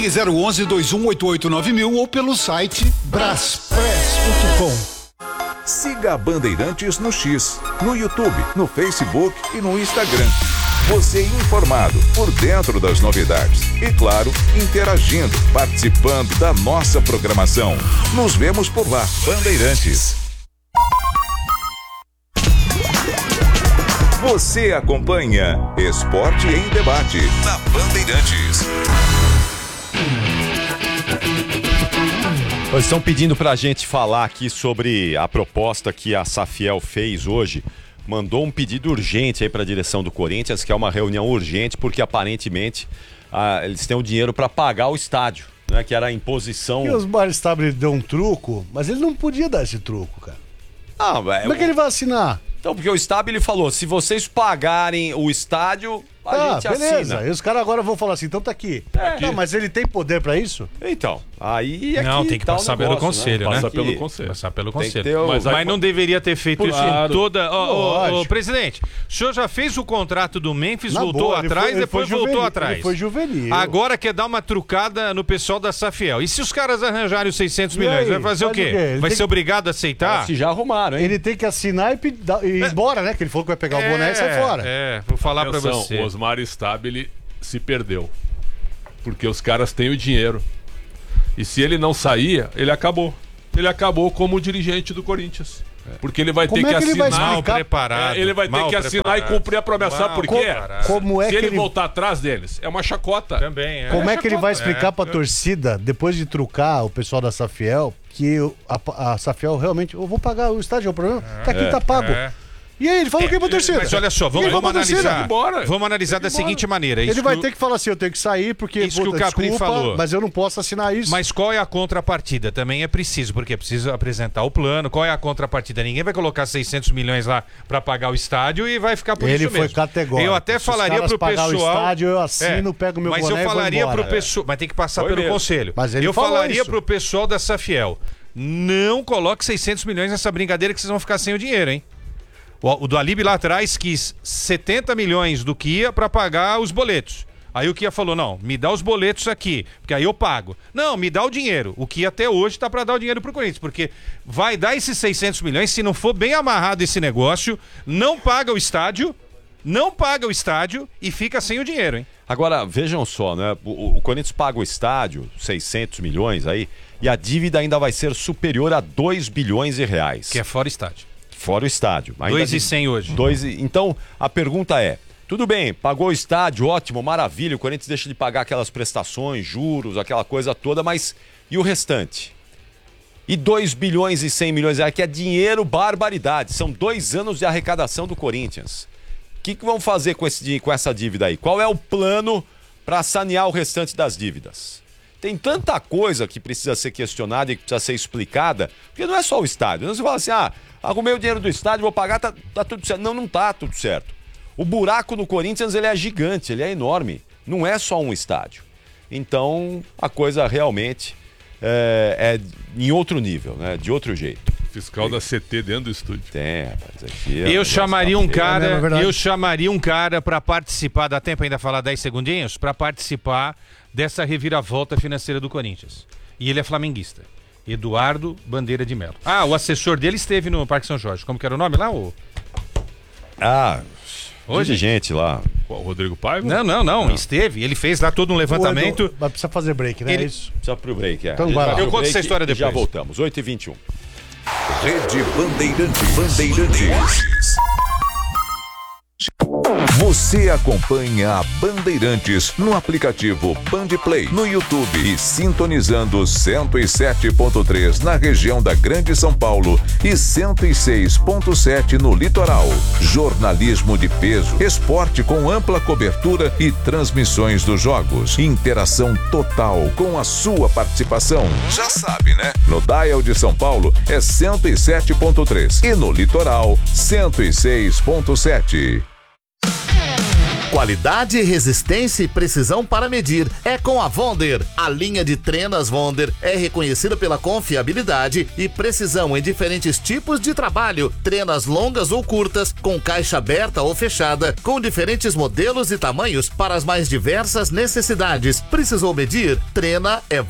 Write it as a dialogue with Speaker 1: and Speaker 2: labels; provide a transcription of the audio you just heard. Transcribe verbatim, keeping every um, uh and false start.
Speaker 1: Ligue zero onze, dois um oito oito nove mil ou pelo site braspress ponto com.
Speaker 2: Siga a Bandeirantes no X, no YouTube, no Facebook e no Instagram. Você informado, por dentro das novidades. E claro, interagindo, participando da nossa programação. Nos vemos por lá, Bandeirantes. Você acompanha Esporte em Debate na Bandeirantes.
Speaker 3: Eles estão pedindo pra gente falar aqui sobre a proposta que a Safiel fez hoje. Mandou um pedido urgente aí para a direção do Corinthians, que é uma reunião urgente, porque aparentemente ah, eles têm o dinheiro para pagar o estádio, né? Que era a imposição.
Speaker 4: E os Osmar Stabile deu um truco, mas ele não podia dar esse truco, cara.
Speaker 3: Ah, velho.
Speaker 4: Como é que ele vai assinar?
Speaker 3: Então, porque o Stabile falou, se vocês pagarem o estádio, a
Speaker 4: ah,
Speaker 3: gente
Speaker 4: beleza.
Speaker 3: assina.
Speaker 4: E os caras agora vão falar assim, então tá aqui.
Speaker 3: É.
Speaker 4: Não, mas ele tem poder pra isso?
Speaker 3: Então, aí é
Speaker 5: Não,
Speaker 3: que
Speaker 5: tem que
Speaker 3: tá
Speaker 5: passar
Speaker 3: o negócio,
Speaker 5: pelo conselho, né?
Speaker 6: Passar
Speaker 3: Que-
Speaker 6: pelo conselho.
Speaker 5: Passar pelo
Speaker 3: Tem que
Speaker 5: conselho.
Speaker 3: ter o-
Speaker 5: Mas,
Speaker 6: Mas aí-
Speaker 5: não deveria ter feito isso
Speaker 6: Claro.
Speaker 5: em toda... Ô, ô, ô,
Speaker 4: Lógico.
Speaker 5: presidente, o senhor já fez o contrato do Memphis,
Speaker 4: Na
Speaker 5: voltou
Speaker 4: boa, ele
Speaker 5: atrás,
Speaker 4: foi- ele
Speaker 5: depois
Speaker 4: foi
Speaker 5: voltou
Speaker 4: juvenil,
Speaker 5: atrás.
Speaker 4: ele foi juvenil.
Speaker 5: Agora quer dar uma trucada no pessoal da Safiel. E se os caras arranjarem os seiscentos
Speaker 4: E
Speaker 5: milhões,
Speaker 4: aí?
Speaker 5: vai fazer o
Speaker 4: Faz
Speaker 5: quê?
Speaker 4: o quê? Ele
Speaker 5: Vai
Speaker 4: tem
Speaker 5: ser
Speaker 4: que-
Speaker 5: obrigado a aceitar?
Speaker 3: Se já arrumaram, hein?
Speaker 4: Ele tem que assinar e, pedi- dar- e ir embora, né? Que ele falou que vai pegar o boné e sai fora.
Speaker 5: É, vou falar pra
Speaker 6: Atenção,
Speaker 5: você.
Speaker 6: o Osmar Stabile se perdeu. Porque os caras têm o dinheiro. E se ele não saía, ele acabou. Ele acabou como dirigente do Corinthians. Porque ele vai
Speaker 4: Como
Speaker 6: ter
Speaker 4: é
Speaker 6: que
Speaker 4: que ele vai
Speaker 6: assinar.
Speaker 5: Mal
Speaker 4: explicar?
Speaker 5: preparado.
Speaker 6: É, ele vai ter
Speaker 5: mal
Speaker 6: que assinar
Speaker 5: preparado.
Speaker 6: e cumprir a promessa. Sabe
Speaker 5: Mal
Speaker 6: por quê?
Speaker 5: preparado.
Speaker 4: Como é
Speaker 6: Se
Speaker 4: que
Speaker 6: ele
Speaker 4: ele...
Speaker 6: voltar atrás deles, é uma chacota.
Speaker 5: Também, é.
Speaker 4: Como é que ele vai
Speaker 5: É.
Speaker 4: explicar pra torcida, depois de trucar o pessoal da Safiel, que o- a, a Safiel realmente... Eu vou pagar o estádio, é o problema? Tá aqui, tá pago.
Speaker 5: É.
Speaker 4: E aí, ele falou o que pra torcida?
Speaker 5: Mas olha só, vamos,
Speaker 4: Ele
Speaker 5: vamos
Speaker 4: vai pra torcida.
Speaker 5: analisar.
Speaker 6: Embora.
Speaker 5: Vamos analisar da seguinte maneira.
Speaker 4: Ele
Speaker 5: isso
Speaker 4: vai
Speaker 5: que o-
Speaker 4: ter que falar assim, eu tenho que sair porque...
Speaker 5: Isso que o Capri
Speaker 4: desculpa,
Speaker 5: falou.
Speaker 4: mas eu não posso assinar isso.
Speaker 5: Mas qual é a contrapartida? Também é preciso, porque é preciso apresentar o plano. Qual é a contrapartida? Ninguém vai colocar seiscentos milhões lá pra pagar o estádio e vai ficar por
Speaker 4: Ele
Speaker 5: isso
Speaker 4: foi
Speaker 5: mesmo.
Speaker 4: categórico.
Speaker 5: Eu até
Speaker 4: Se os
Speaker 5: falaria
Speaker 4: caras
Speaker 5: pro
Speaker 4: pagar
Speaker 5: pessoal...
Speaker 4: o estádio, eu assino, pego meu
Speaker 5: mas
Speaker 4: boné
Speaker 5: eu
Speaker 4: e vou
Speaker 5: falaria
Speaker 4: embora.
Speaker 5: pro pessoal... Mas tem que passar
Speaker 6: Foi
Speaker 5: pelo
Speaker 6: mesmo.
Speaker 5: conselho.
Speaker 4: Mas ele
Speaker 5: eu
Speaker 4: falou
Speaker 5: falaria
Speaker 4: isso.
Speaker 5: pro pessoal da Safiel, não coloque seiscentos milhões nessa brincadeira que vocês vão ficar sem o dinheiro, hein? O, o do Alib lá atrás quis setenta milhões do Kia para pagar os boletos. Aí o Kia falou, não, me dá os boletos aqui, porque aí eu pago. Não, me dá o dinheiro. O Kia até hoje tá para dar o dinheiro pro Corinthians, porque vai dar esses seiscentos milhões, se não for bem amarrado esse negócio, não paga o estádio, não paga o estádio e fica sem o dinheiro, hein?
Speaker 3: Agora, vejam só, né? O, o Corinthians paga o estádio, seiscentos milhões aí, e a dívida ainda vai ser superior a dois bilhões de reais.
Speaker 5: Que é fora estádio.
Speaker 3: Fora o estádio.
Speaker 5: dois e cem hoje.
Speaker 3: Dois e... Então, a pergunta é, tudo bem, pagou o estádio, ótimo, maravilha, o Corinthians deixa de pagar aquelas prestações, juros, aquela coisa toda, mas e o restante? E dois bilhões e cem milhões de reais, que é dinheiro barbaridade, são dois anos de arrecadação do Corinthians. O que, que vão fazer com, esse, com essa dívida aí? Qual é o plano para sanear o restante das dívidas? Tem tanta coisa que precisa ser questionada e que precisa ser explicada, porque não é só o estádio. Não se fala assim, ah, arrumei o dinheiro do estádio, vou pagar, tá, tá tudo certo. Não, não tá tudo certo. O buraco no Corinthians, ele é gigante, ele é enorme. Não é só um estádio. Então, a coisa realmente é, é em outro nível, né? De outro jeito.
Speaker 6: Fiscal da C T dentro do estúdio.
Speaker 3: Tem, rapaz. Aqui é
Speaker 5: Eu chamaria um cara,
Speaker 4: É verdade.
Speaker 5: eu chamaria um cara para participar, dá tempo ainda falar dez segundinhos, para participar dessa reviravolta financeira do Corinthians. E ele é flamenguista. Eduardo Bandeira de Melo. Ah, o assessor dele esteve no Parque São Jorge. Como que era o nome lá? O...
Speaker 3: Ah,
Speaker 5: Hoje?
Speaker 3: hoje gente lá.
Speaker 6: Qual, o Rodrigo Paiva?
Speaker 5: Não, não, não, esteve. Ele fez lá todo um levantamento.
Speaker 4: O Edu- Mas precisa fazer break, né?
Speaker 5: Ele-
Speaker 4: É isso.
Speaker 3: Só pro break, é.
Speaker 4: Então
Speaker 3: A gente
Speaker 4: vai lá.
Speaker 3: pro
Speaker 5: Eu conto
Speaker 3: break
Speaker 5: essa história
Speaker 3: e Já
Speaker 5: depois.
Speaker 3: voltamos, oito e vinte e um.
Speaker 2: Rede Bandeirantes. Bandeirantes. Você acompanha a Bandeirantes no aplicativo Bandplay, no YouTube e sintonizando cento e sete ponto três na região da Grande São Paulo e cento e seis ponto sete no litoral. Jornalismo de peso, esporte com ampla cobertura e transmissões dos jogos. Interação total com a sua participação. Já sabe, né? No Dial de São Paulo é cento e sete ponto três e no litoral cento e seis ponto sete.
Speaker 7: Qualidade, resistência e precisão para medir é com a Wonder. A linha de trenas Wonder é reconhecida pela confiabilidade e precisão em diferentes tipos de trabalho. Trenas longas ou curtas, com caixa aberta ou fechada, com diferentes modelos e tamanhos para as mais diversas necessidades. Precisou medir? Trena é